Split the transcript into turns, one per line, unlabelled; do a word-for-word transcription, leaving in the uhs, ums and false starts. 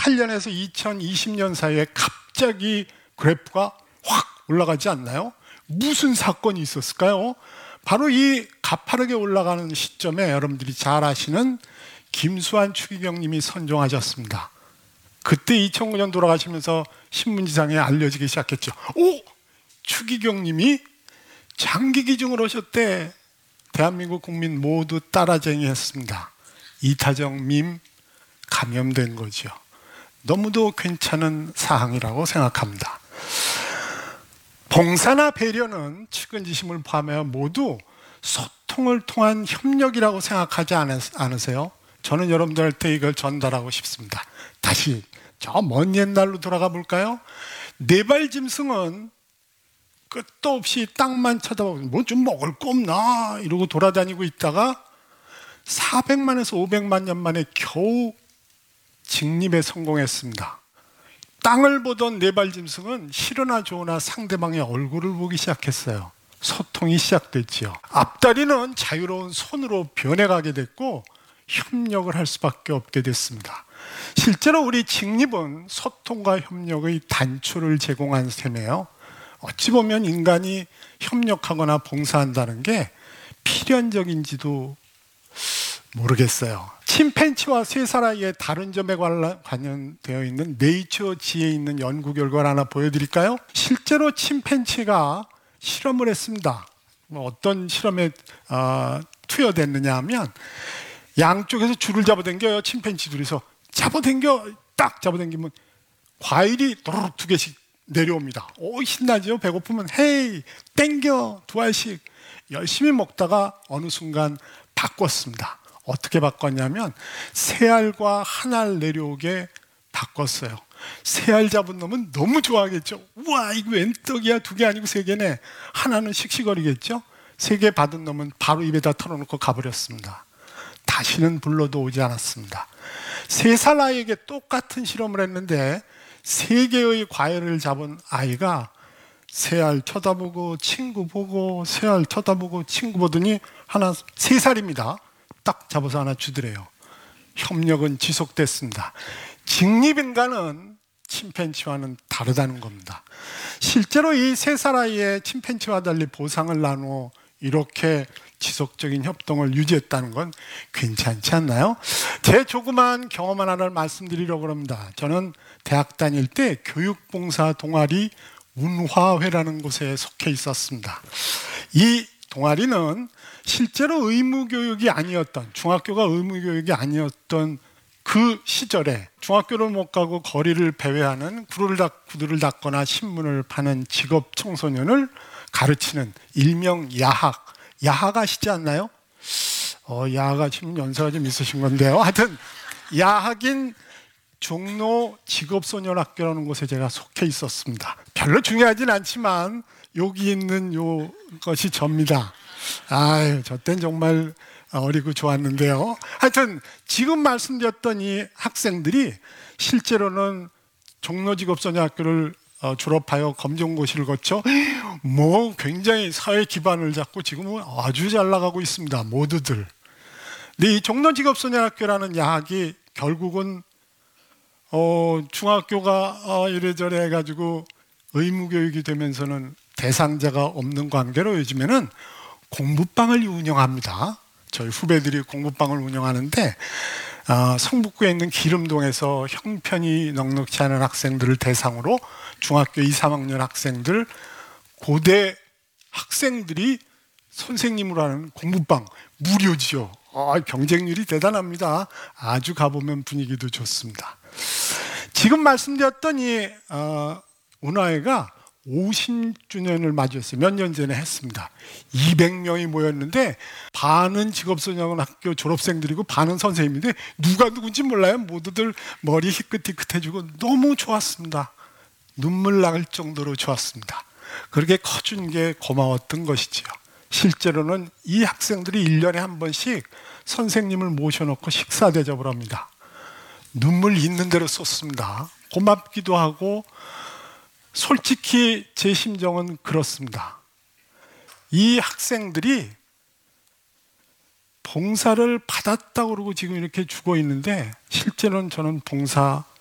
이천팔 년에서 이천이십 년 사이에 갑자기 그래프가 확 올라가지 않나요? 무슨 사건이 있었을까요? 바로 이 가파르게 올라가는 시점에 여러분들이 잘 아시는 김수환 추기경님이 선종하셨습니다. 그때 이천구 년 돌아가시면서 신문지상에 알려지기 시작했죠. 오! 추기경님이 장기 기증을 하셨대. 대한민국 국민 모두 따라쟁이 했습니다. 이타정 밈 감염된 거죠. 너무도 괜찮은 사항이라고 생각합니다. 봉사나 배려는 측은지심을 포함하여 모두 소통을 통한 협력이라고 생각하지 않으세요? 저는 여러분들한테 이걸 전달하고 싶습니다. 다시 저 먼 옛날로 돌아가 볼까요? 네발짐승은 끝도 없이 땅만 쳐다보고 뭐 좀 먹을 거 없나 이러고 돌아다니고 있다가 사백만에서 오백만 년 만에 겨우 직립에 성공했습니다. 땅을 보던 네발짐승은 싫으나 좋으나 상대방의 얼굴을 보기 시작했어요. 소통이 시작됐지요. 앞다리는 자유로운 손으로 변해가게 됐고 협력을 할 수밖에 없게 됐습니다. 실제로 우리 직립은 소통과 협력의 단초를 제공한 셈이에요. 어찌 보면 인간이 협력하거나 봉사한다는 게 필연적인지도 모르겠어요. 침팬지와 세 사람의 다른 점에 관련되어 있는 네이처 지에 있는 연구 결과를 하나 보여드릴까요? 실제로 침팬지가 실험을 했습니다. 어떤 실험에 어, 투여됐느냐 하면 양쪽에서 줄을 잡아당겨요. 침팬지 둘이서 잡아당겨 딱 잡아당기면 과일이 도로록 두 개씩 내려옵니다. 오, 신나죠? 배고프면 헤이 땡겨 두 알씩 열심히 먹다가 어느 순간 바꿨습니다. 어떻게 바꿨냐면 세 알과 한 알 내려오게 바꿨어요. 세 알 잡은 놈은 너무 좋아하겠죠. 우와 이거 웬 떡이야. 두 개 아니고 세 개네. 하나는 씩씩거리겠죠. 세 개 받은 놈은 바로 입에다 털어놓고 가버렸습니다. 다시는 불러도 오지 않았습니다. 세 살 아이에게 똑같은 실험을 했는데 세 개의 과일을 잡은 아이가 세 알 쳐다보고 친구 보고 세 알 쳐다보고 친구 보더니 하나 세 살입니다. 딱 잡아서 하나 주더래요. 협력은 지속됐습니다. 직립인간은 침팬지와는 다르다는 겁니다. 실제로 이 세 살 아이의 침팬지와 달리 보상을 나누어 이렇게 지속적인 협동을 유지했다는 건 괜찮지 않나요? 제 조그만 경험 하나를 말씀드리려고 합니다. 저는 대학 다닐 때 교육봉사 동아리 운화회라는 곳에 속해 있었습니다. 이 동아리는 실제로 의무교육이 아니었던, 중학교가 의무교육이 아니었던 그 시절에 중학교를 못 가고 거리를 배회하는 구두를, 닦, 구두를 닦거나 신문을 파는 직업 청소년을 가르치는 일명 야학, 야학 아시지 않나요? 어, 야학아 지금 연세가 좀 있으신 건데요. 하여튼 야학인 종로 직업소년학교라는 곳에 제가 속해 있었습니다. 별로 중요하진 않지만 여기 있는 요 것이 접니다. 아유, 저 땐 정말 어리고 좋았는데요. 하여튼 지금 말씀드렸던 이 학생들이 실제로는 종로직업소년학교를 졸업하여 검정고시를 거쳐 뭐 굉장히 사회 기반을 잡고 지금은 아주 잘 나가고 있습니다. 모두들. 근데 이 종로직업소년학교라는 야학이 결국은 어, 중학교가 어, 이래저래 해가지고 의무교육이 되면서는 대상자가 없는 관계로 요즘에는 공부방을 운영합니다. 저희 후배들이 공부방을 운영하는데 어, 성북구에 있는 기름동에서 형편이 넉넉지 않은 학생들을 대상으로 중학교 이, 삼 학년 학생들, 고대 학생들이 선생님으로 하는 공부방 무료지요. 아, 경쟁률이 대단합니다. 아주 가보면 분위기도 좋습니다. 지금 말씀드렸던 이 어, 운화회가 오십 주년을 맞이했어요. 몇 년 전에 했습니다. 이백 명이 모였는데 반은 직업소년학교 졸업생들이고 반은 선생님인데 누가 누군지 몰라요. 모두들 머리 희끗희끗해지고 너무 좋았습니다. 눈물 날 정도로 좋았습니다. 그렇게 커준 게 고마웠던 것이지요. 실제로는 이 학생들이 일 년에 한 번씩 선생님을 모셔놓고 식사 대접을 합니다. 눈물 있는 대로 쏟습니다. 고맙기도 하고 솔직히 제 심정은 그렇습니다. 이 학생들이 봉사를 받았다고 그러고 지금 이렇게 죽어 있는데 실제로는 저는 봉사